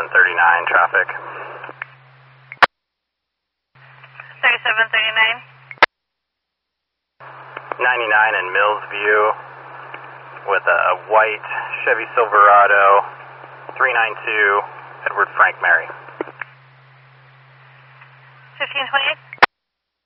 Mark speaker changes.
Speaker 1: traffic.
Speaker 2: 3739.
Speaker 1: 99 in Mills View with a white Chevy Silverado, 392, Edward Frank Mary.
Speaker 2: 1528.